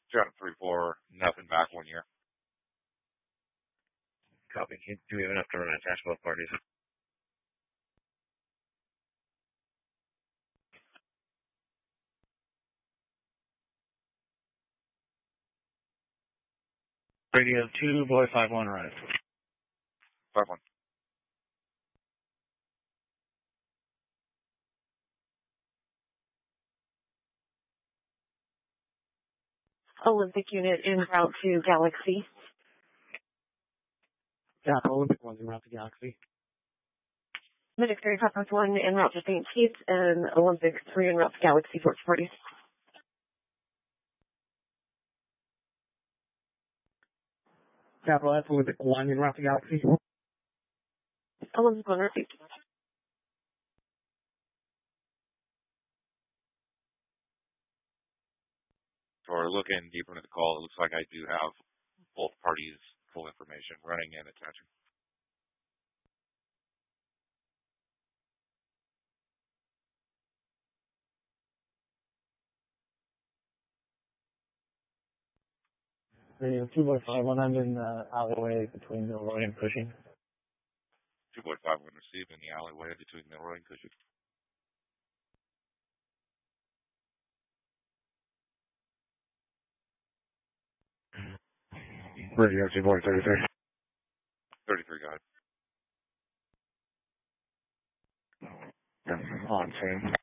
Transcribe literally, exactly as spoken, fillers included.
John three four, nothing back one year. Copy. Do we have enough to run attach both parties? Radio two, boy five one, right. five one. Olympic unit en route to Galaxy. Yeah, Olympic one's en route to Galaxy. Military Conference one en route to Saint Kitts, and Olympic three en route to Galaxy Torch Party. Capital F, Olympic one en route to Galaxy. Olympic one received. So we're looking deeper into the call. It looks like I do have both parties' full information running and attaching. Radio two, boy five one, I'm in the alleyway between Milroy and Cushing. two point five one received in the alleyway between Milroy and Cushing. Radio two, boy thirty-three. thirty-three, got it. Yeah, on same.